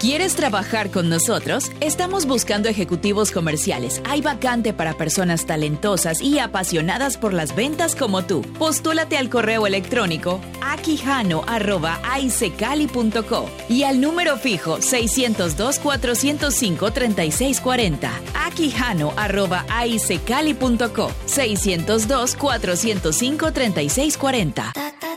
¿Quieres trabajar con nosotros? Estamos buscando ejecutivos comerciales. Hay vacante para personas talentosas y apasionadas por las ventas como tú. Postúlate al correo electrónico aquijano@aicecali.co y al número fijo 602-405-3640. aquijano@aicecali.co 602-405-3640.